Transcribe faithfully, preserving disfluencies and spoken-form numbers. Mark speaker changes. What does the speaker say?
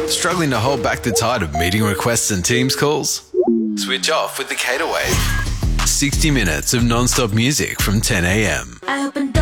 Speaker 1: Struggling to hold back the tide of meeting requests and Teams calls? Switch off with the Caterwave. sixty minutes of non-stop music from ten a m.
Speaker 2: I opened